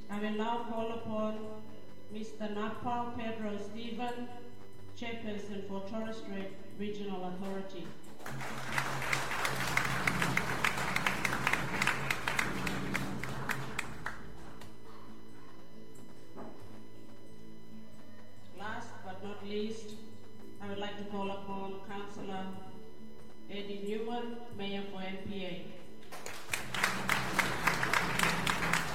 I will now call upon Mr. Napao Pedro Stephen, Chairperson for Torres Strait Regional Authority. Last but not least, I would like to call upon Councillor Eddie Newman, Mayor for MPA.